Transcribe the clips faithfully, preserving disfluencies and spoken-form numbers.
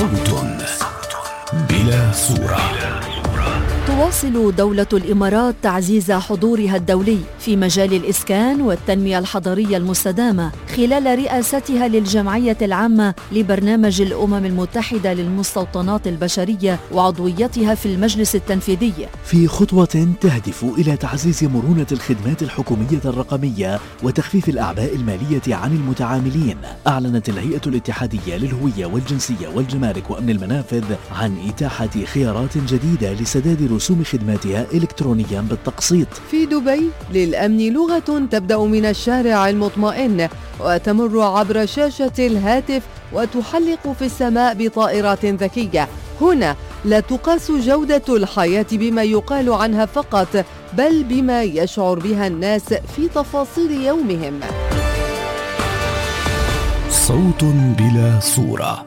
صوت بلا صورة. تواصل دولة الإمارات تعزيز حضورها الدولي في مجال الإسكان والتنمية الحضرية المستدامة خلال رئاستها للجمعية العامة لبرنامج الأمم المتحدة للمستوطنات البشرية وعضويتها في المجلس التنفيذي، في خطوة تهدف إلى تعزيز مرونة الخدمات الحكومية الرقمية وتخفيف الأعباء المالية عن المتعاملين. أعلنت الهيئة الاتحادية للهوية والجنسية والجمارك وأمن المنافذ عن إتاحة خيارات جديدة لسداد رسوم خدماتها إلكترونيا بالتقسيط. في دبي للأمن لغة تبدأ من الشارع المطمئن وتمر عبر شاشة الهاتف وتحلق في السماء بطائرات ذكية. هنا لا تقاس جودة الحياة بما يقال عنها فقط، بل بما يشعر بها الناس في تفاصيل يومهم. صوت بلا صورة.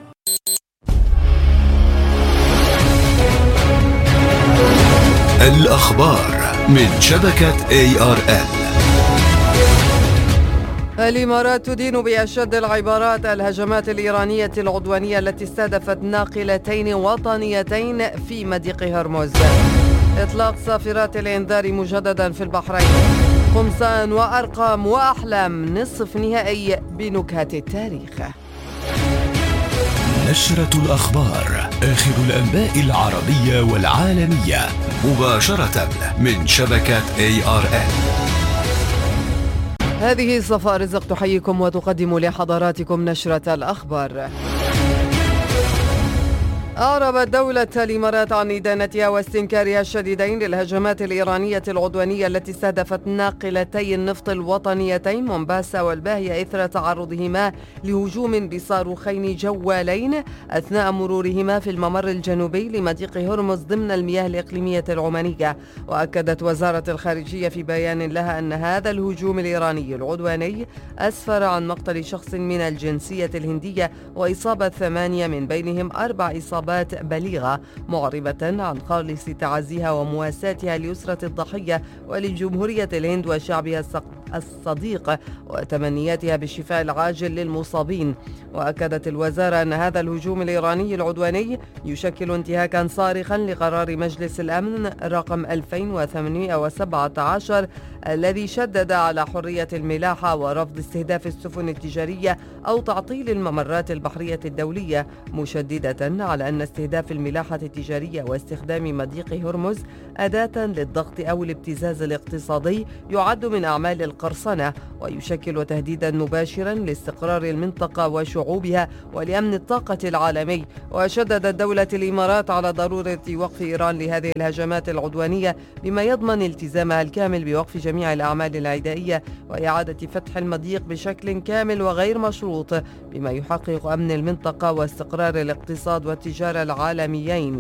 الأخبار من شبكة إيه آر إل. الإمارات تدين بأشد العبارات الهجمات الإيرانية العدوانية التي استهدفت ناقلتين وطنيتين في مضيق هرمز. إطلاق صافرات الإنذار مجددا في البحرين. قمصان وأرقام وأحلام نصف نهائي بنكهة التاريخ. نشرة الأخبار، آخر الأنباء العربية والعالمية مباشرة من شبكة إيه آر إل. هذه صفاء رزق تحييكم وتقدم لحضراتكم نشرة الأخبار. أعربت دولة الإمارات عن إدانتها واستنكارها الشديدين للهجمات الإيرانية العدوانية التي استهدفت ناقلتي النفط الوطنيتين مومباسا والباهية إثر تعرضهما لهجوم بصاروخين جوالين أثناء مرورهما في الممر الجنوبي لمضيق هرمز ضمن المياه الإقليمية العمانية. وأكدت وزارة الخارجية في بيان لها أن هذا الهجوم الإيراني العدواني أسفر عن مقتل شخص من الجنسية الهندية وإصابة ثمانية من بينهم أربع إصابات بليغة، معربة عن خالص تعزيها ومواساتها لأسرة الضحية ولجمهورية الهند وشعبها الصديق وتمنياتها بالشفاء العاجل للمصابين. وأكدت الوزارة أن هذا الهجوم الإيراني العدواني يشكل انتهاكا صارخا لقرار مجلس الأمن رقم ألفين وثمانمائة وسبعة عشر الذي شدد على حرية الملاحة ورفض استهداف السفن التجارية أو تعطيل الممرات البحرية الدولية، مشددة على أن استهداف الملاحة التجارية واستخدام مضيق هرمز أداة للضغط أو الابتزاز الاقتصادي يعد من أعمال القرصنة ويشكل تهديدا مباشرا لاستقرار المنطقة وشعوبها ولأمن الطاقة العالمي. وشددت دولة الإمارات على ضرورة وقف إيران لهذه الهجمات العدوانية بما يضمن التزامها الكامل بوقف جميع الأعمال العدائية وإعادة فتح المضيق بشكل كامل وغير مشروط بما يحقق أمن المنطقة واستقرار الاقتصاد والتجارة العالميين.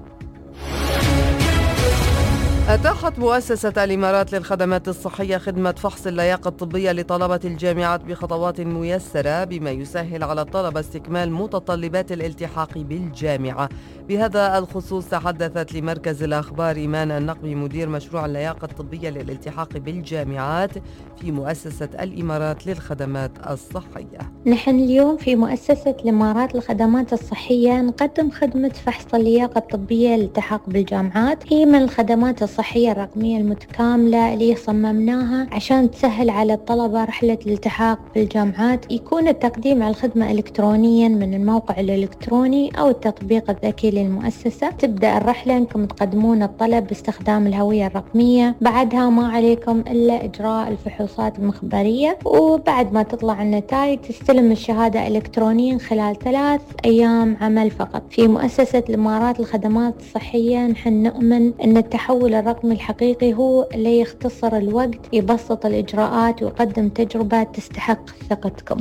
أتاحت مؤسسة الإمارات للخدمات الصحية خدمة فحص اللياقة الطبية لطلبة الجامعات بخطوات ميسرة بما يسهل على الطلبة استكمال متطلبات الالتحاق بالجامعة. بهذا الخصوص تحدثت لمركز الأخبار إيمان النقبي مدير مشروع اللياقة الطبية للالتحاق بالجامعات في مؤسسة الإمارات للخدمات الصحية. نحن اليوم في مؤسسة الإمارات للخدمات الصحية نقدم خدمة فحص اللياقة الطبية للالتحاق بالجامعات. هي من الخدمات الصحية الرقمية المتكاملة اللي صممناها عشان تسهل على الطلبة رحلة الالتحاق بالجامعات. يكون التقديم على الخدمة إلكترونيا من الموقع الإلكتروني أو التطبيق الذكي للمؤسسة. تبدأ الرحلة إنكم تقدمون الطلب باستخدام الهوية الرقمية، بعدها ما عليكم إلا إجراء الفحوصات المخبرية، وبعد ما تطلع النتائج تستلم الشهادة إلكترونيا خلال ثلاث أيام عمل فقط. في مؤسسة الإمارات للخدمات الصحية نحن نؤمن أن التحول الرقمي الحقيقي هو اللي يختصر الوقت، يبسط الإجراءات ويقدم تجربة تستحق ثقتكم.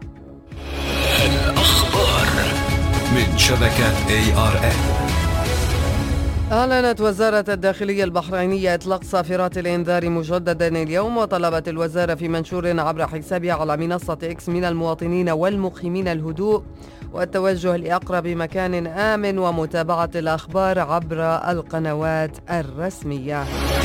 الأخبار من شبكة إيه آر إل. أعلنت وزارة الداخلية البحرينية إطلاق صافرات الإنذار مجددا اليوم. وطلبت الوزارة في منشور عبر حسابها على منصة إكس من المواطنين والمقيمين الهدوء والتوجه لأقرب مكان آمن ومتابعة الأخبار عبر القنوات الرسمية.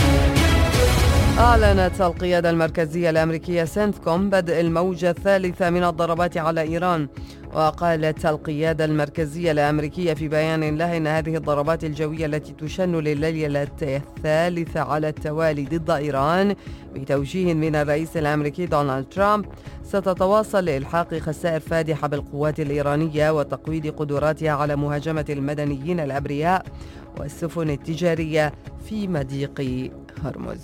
أعلنت القيادة المركزية الأمريكية سنتكوم بدء الموجة الثالثة من الضربات على إيران. وقالت القيادة المركزية الأمريكية في بيان لها إن هذه الضربات الجوية التي تشن لليلة الثالثة على التوالي ضد إيران بتوجيه من الرئيس الأمريكي دونالد ترامب ستتواصل لإلحاق خسائر فادحة بالقوات الإيرانية وتقويض قدراتها على مهاجمة المدنيين الأبرياء والسفن التجارية في مضيق هرمز.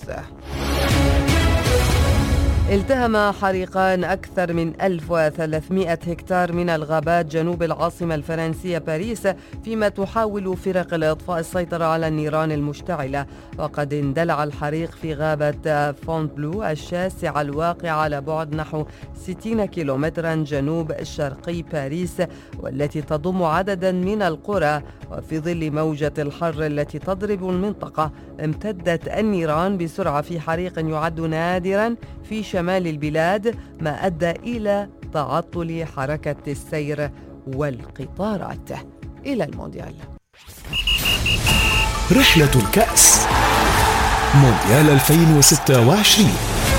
التهم حريقان أكثر من ألف وثلاثمائة هكتار من الغابات جنوب العاصمة الفرنسية باريس، فيما تحاول فرق الإطفاء السيطرة على النيران المشتعلة. وقد اندلع الحريق في غابة فونتبلو الشاسعة الواقعة على بعد نحو ستين كيلومترا جنوب شرقي باريس، والتي تضم عددا من القرى. وفي ظل موجة الحر التي تضرب المنطقة، امتدت النيران بسرعة في حريق يعد نادرا في شمال البلاد، ما أدى إلى تعطل حركة السير والقطارات. إلى المونديال. رحلة الكأس مونديال ألفين وستة وعشرين.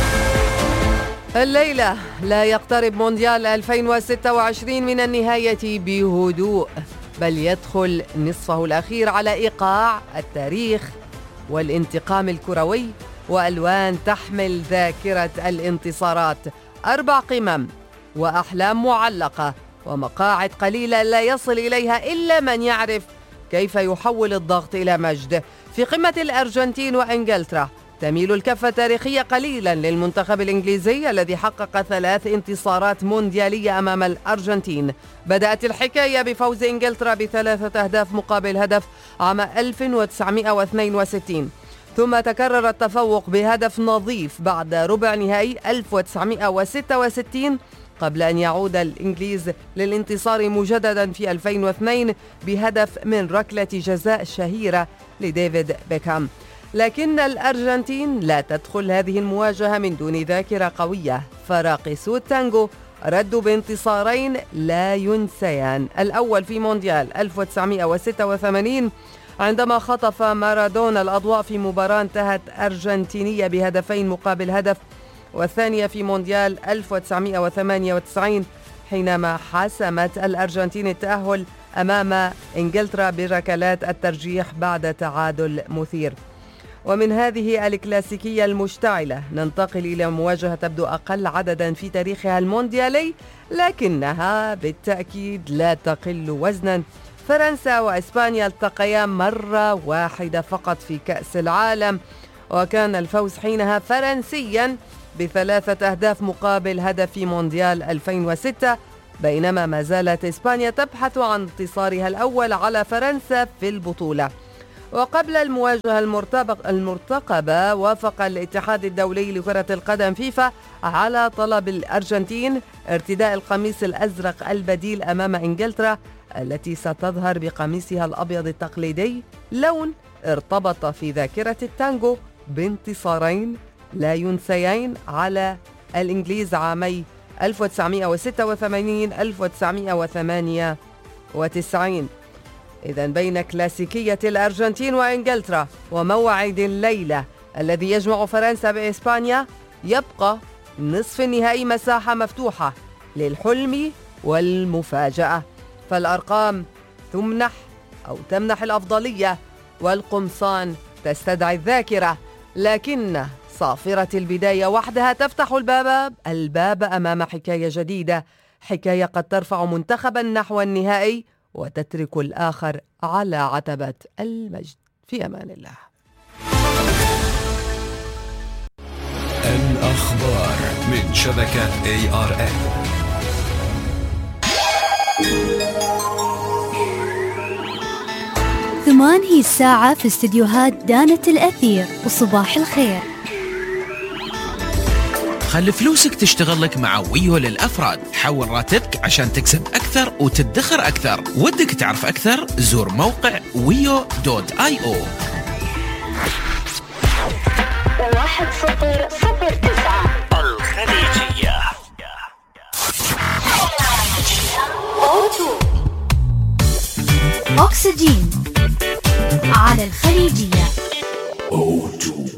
الليلة لا يقترب مونديال ألفين وستة وعشرين من النهاية بهدوء، بل يدخل نصفه الأخير على إيقاع التاريخ والانتقام الكروي وألوان تحمل ذاكرة الانتصارات. أربع قمم وأحلام معلقة ومقاعد قليلة لا يصل إليها إلا من يعرف كيف يحول الضغط إلى مجد. في قمة الأرجنتين وإنجلترا تميل الكفة التاريخية قليلا للمنتخب الإنجليزي الذي حقق ثلاث انتصارات مونديالية أمام الأرجنتين. بدأت الحكاية بفوز إنجلترا بثلاثة أهداف مقابل هدف عام ألف وتسعمائة واثنين وستين، ثم تكرر التفوق بهدف نظيف بعد ربع نهائي ألف وتسعمائة وستة وستين، قبل أن يعود الإنجليز للانتصار مجددا في ألفين واثنين بهدف من ركلة جزاء شهيرة لديفيد بيكهام. لكن الأرجنتين لا تدخل هذه المواجهة من دون ذاكرة قوية، فراقصو التانجو ردوا بانتصارين لا ينسيان. الأول في مونديال ألف وتسعمائة وستة وثمانين عندما خطف مارادونا الأضواء في مباراة انتهت أرجنتينية بهدفين مقابل هدف، والثانية في مونديال ألف وتسعمائة وثمانية وتسعين حينما حسمت الأرجنتين التأهل أمام إنجلترا بركلات الترجيح بعد تعادل مثير. ومن هذه الكلاسيكية المشتعلة ننتقل إلى مواجهة تبدو أقل عددا في تاريخها المونديالي، لكنها بالتأكيد لا تقل وزنا. فرنسا وإسبانيا التقيا مرة واحدة فقط في كأس العالم، وكان الفوز حينها فرنسيا بثلاثة أهداف مقابل هدف في مونديال ألفين وستة، بينما ما زالت إسبانيا تبحث عن انتصارها الأول على فرنسا في البطولة. وقبل المواجهة المرتقبة وافق الاتحاد الدولي لكرة القدم فيفا على طلب الأرجنتين ارتداء القميص الأزرق البديل أمام إنجلترا التي ستظهر بقميصها الأبيض التقليدي، لون ارتبط في ذاكرة التانجو بانتصارين لا ينسيين على الإنجليز عامي ألف وتسعمائة وستة وثمانين ألف وتسعمائة وثمانية وتسعين. إذن بين كلاسيكية الأرجنتين وإنجلترا وموعد الليلة الذي يجمع فرنسا بإسبانيا، يبقى نصف النهائي مساحة مفتوحة للحلم والمفاجأة، فالأرقام تمنح أو تمنح الأفضلية والقمصان تستدعي الذاكرة، لكن صافرة البداية وحدها تفتح الباب الباب أمام حكاية جديدة، حكاية قد ترفع منتخبا نحو النهائي وتترك الآخر على عتبة المجد. في أمان الله. الأخبار من شبكة إيه آر إن. ثمان هي الساعة في استديوهات دانة الأثير، وصباح الخير. خلي فلوسك تشتغل لك مع ويو للأفراد. حول راتبك عشان تكسب أكثر وتدخر أكثر. ودك تعرف أكثر؟ زور موقع ويو دوت آي أو. واحد صفر صفر تسعة الخليجية. أكسجين على الخليجية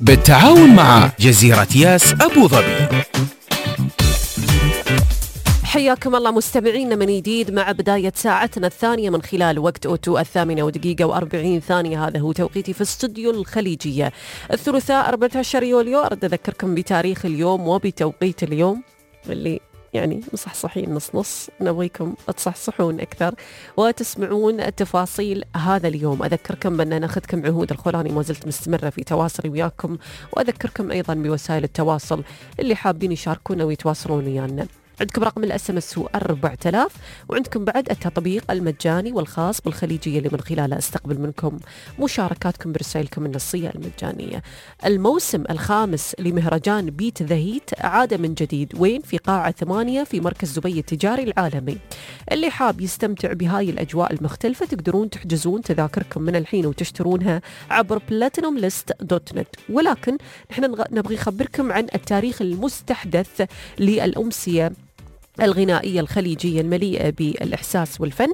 بالتعاون مع جزيرة ياس أبو ظبي. حياكم الله مستمعينا من جديد مع بداية ساعتنا الثانية من خلال وقت أوتو الثامنة ودقيقة وأربعين ثانية. هذا هو توقيتي في استوديو الخليجية الثلاثاء أربعة عشر يوليو. أرد أذكركم بتاريخ اليوم وبتوقيت اليوم اللي يعني مصحصحين نص نص، نبغيكم تصحصحون أكثر وتسمعون تفاصيل هذا اليوم. أذكركم بأن ناخذكم عهود الخولاني ما زلت مستمرة في تواصلي وياكم، وأذكركم أيضا بوسائل التواصل اللي حابين يشاركونا ويتواصلون ويانا. عندكم رقم الاس ام اس هو أربعة آلاف، وعندكم بعد التطبيق المجاني والخاص بالخليجية اللي من خلاله استقبل منكم مشاركاتكم برسائلكم النصية المجانية. الموسم الخامس لمهرجان بيت ذا هيت عاد من جديد، وين؟ في قاعة ثمانية في مركز دبي التجاري العالمي. اللي حاب يستمتع بهاي الأجواء المختلفة تقدرون تحجزون تذاكركم من الحين وتشترونها عبر بلاتينوم ليست دوت نت. ولكن نحن نبغي نخبركم عن التاريخ المستحدث للأمسية الغنائية الخليجية المليئة بالإحساس والفن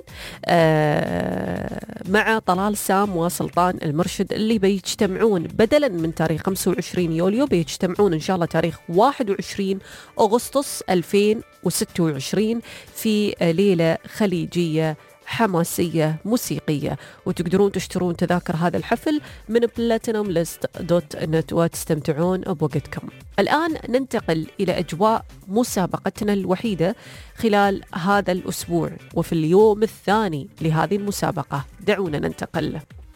مع طلال سام وسلطان المرشد، اللي بيجتمعون بدلا من تاريخ خمسة وعشرين يوليو بيجتمعون إن شاء الله تاريخ واحد وعشرين أغسطس ألفين وستة وعشرين في ليلة خليجية حماسية موسيقية. وتقدرون تشترون تذاكر هذا الحفل من بلاتينوم ليست دوت نت وتستمتعون بوقتكم. الآن ننتقل إلى أجواء مسابقتنا الوحيدة خلال هذا الأسبوع وفي اليوم الثاني لهذه المسابقة. دعونا ننتقل.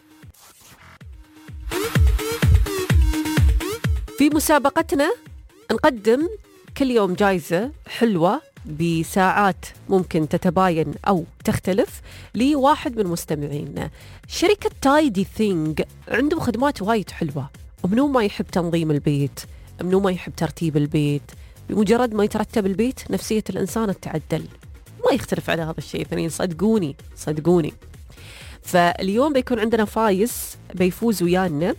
في مسابقتنا نقدم كل يوم جائزة حلوة بساعات ممكن تتباين أو تختلف لواحد من مستمعينا. شركة تايدي ثينج عندهم خدمات وايد حلوة، ومنو ما يحب تنظيم البيت، منو ما يحب ترتيب البيت. بمجرد ما يترتب البيت نفسية الإنسان تتعدل، ما يختلف على هذا الشيء اثنين، صدقوني صدقوني. فاليوم بيكون عندنا فايز بيفوز ويانا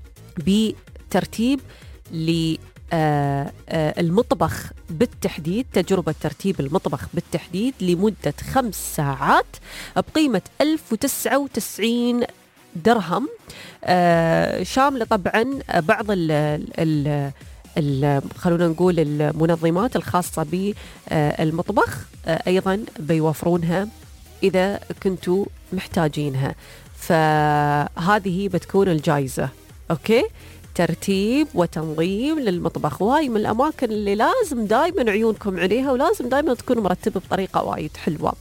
بترتيب ل آه آه المطبخ بالتحديد، تجربة ترتيب المطبخ بالتحديد لمدة خمس ساعات بقيمة ألف وتسعة وتسعين درهم، آه شاملة طبعا بعض ال ال ال خلونا نقول المنظمات الخاصة بالمطبخ آه أيضا بيوفرونها إذا كنتوا محتاجينها. فهذه بتكون الجائزة. أوكي، ترتيب وتنظيم للمطبخ، وهاي من الأماكن اللي لازم دايما عيونكم عليها ولازم دايما تكون مرتبة بطريقة وايد حلوة.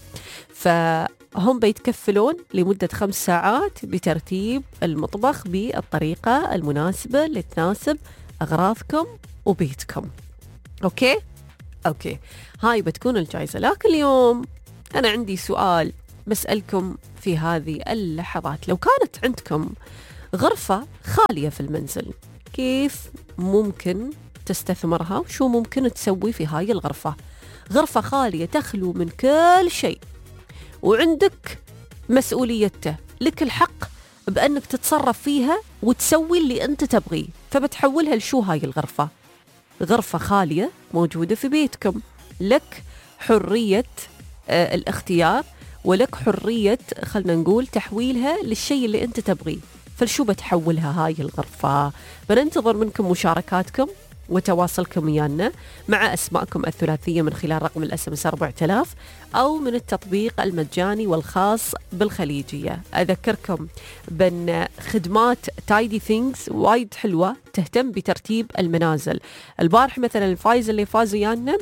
فهم بيتكفلون لمدة خمس ساعات بترتيب المطبخ بالطريقة المناسبة اللي تناسب أغراضكم وبيتكم. أوكي؟ أوكي، هاي بتكون الجائزة. لكن اليوم أنا عندي سؤال بسألكم في هذه اللحظات. لو كانت عندكم غرفة خالية في المنزل، كيف ممكن تستثمرها وشو ممكن تسوي في هاي الغرفة؟ غرفة خالية تخلو من كل شيء وعندك مسؤوليته، لك الحق بأنك تتصرف فيها وتسوي اللي أنت تبغيه. فبتحولها لشو هاي الغرفة؟ غرفة خالية موجودة في بيتكم، لك حرية آه الاختيار ولك حرية خلنا نقول تحويلها للشيء اللي أنت تبغيه. فلشو بتحولها هاي الغرفة؟ بننتظر منكم مشاركاتكم وتواصلكم ويانا مع أسماءكم الثلاثية من خلال رقم الاس ام اس أربعة آلاف أو من التطبيق المجاني والخاص بالخليجية. أذكركم بأن خدمات تايدي ثينجز وايد حلوة تهتم بترتيب المنازل. البارح مثلا الفايز اللي فاز ويانا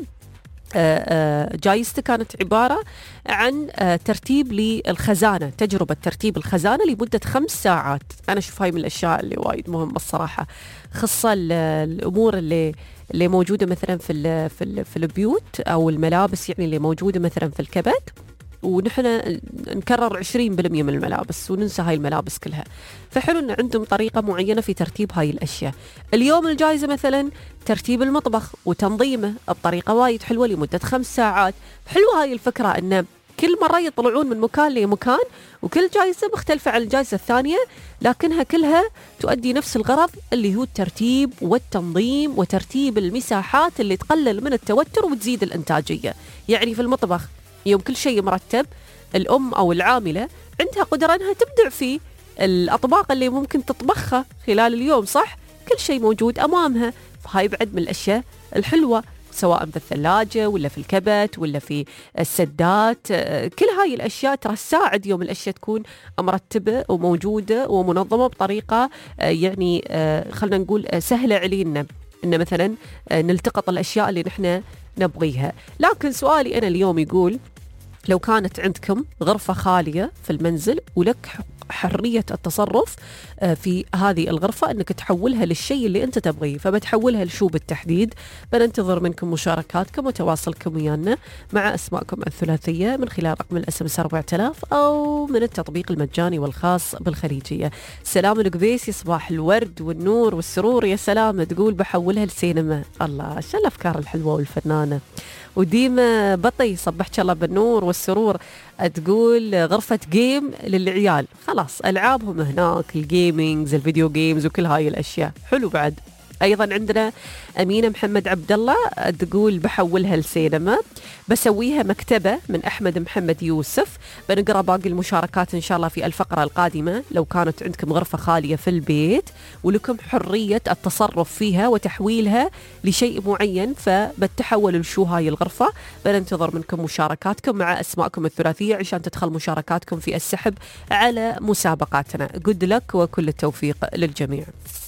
جايزته كانت عبارة عن ترتيب للخزانة، تجربة ترتيب الخزانة لمدة خمس ساعات. أنا أشوف هاي من الأشياء اللي وايد مهمة الصراحة، خاصة الأمور اللي اللي موجودة مثلا في ال في ال في البيوت أو الملابس، يعني اللي موجودة مثلا في الكبت، ونحن نكرر عشرين بالمئة من الملابس وننسى هاي الملابس كلها. فحلو أن عندهم طريقة معينة في ترتيب هاي الأشياء. اليوم الجائزة مثلا ترتيب المطبخ وتنظيمه بطريقة وايد حلوة لمدة خمس ساعات. حلوة هاي الفكرة أن كل مرة يطلعون من مكان لمكان وكل جائزة مختلفة عن الجائزة الثانية، لكنها كلها تؤدي نفس الغرض اللي هو الترتيب والتنظيم وترتيب المساحات اللي تقلل من التوتر وتزيد الإنتاجية. يعني في المطبخ يوم كل شيء مرتب، الأم أو العاملة عندها قدرة أنها تبدع في الأطباق اللي ممكن تطبخها خلال اليوم، صح؟ كل شيء موجود أمامها. فهاي بعد من الأشياء الحلوة. سواء في الثلاجة ولا في الكبت ولا في السدات. كل هاي الأشياء ترى تساعد يوم الأشياء تكون مرتبة وموجودة ومنظمة بطريقة يعني خلنا نقول سهلة علينا إن مثلا نلتقط الأشياء اللي نحن نبغيها. لكن سؤالي أنا اليوم يقول لو كانت عندكم غرفة خالية في المنزل ولك حرية التصرف في هذه الغرفة أنك تحولها للشيء اللي أنت تبغيه، فبتحولها لشو بالتحديد؟ بننتظر منكم مشاركاتكم وتواصلكم ويانا مع أسماءكم الثلاثية من خلال رقم الاس ام اس أربعة آلاف أو من التطبيق المجاني والخاص بالخليجية. سلام القبيسي، صباح الورد والنور والسرور. يا سلام، تقول بحولها لسينما. الله، شو الأفكار الحلوة والفنانة. وديما بطي، صبحك الله بالنور والسرور، تقول غرفة جيم للعيال، خلاص ألعابهم هناك، الجيمينجز، الفيديو جيمز وكل هاي الأشياء. حلو. بعد أيضا عندنا أمينة محمد عبد الله تقول بحولها لسينما، بسويها مكتبة من أحمد محمد يوسف. بنقرأ باقي المشاركات إن شاء الله في الفقرة القادمة. لو كانت عندكم غرفة خالية في البيت ولكم حرية التصرف فيها وتحويلها لشيء معين، فبتحول لشو هاي الغرفة؟ بننتظر منكم مشاركاتكم مع أسماءكم الثلاثية عشان تدخل مشاركاتكم في السحب على مسابقاتنا. good luck وكل التوفيق للجميع.